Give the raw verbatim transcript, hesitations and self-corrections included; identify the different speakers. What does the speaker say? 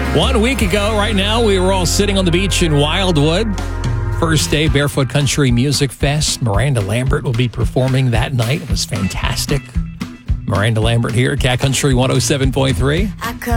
Speaker 1: One week ago, right now, we were all sitting on the beach in Wildwood. First day, Barefoot Country Music Fest. Miranda Lambert will be performing that night. It was fantastic. Miranda Lambert here at Cat Country one oh seven point three.
Speaker 2: I come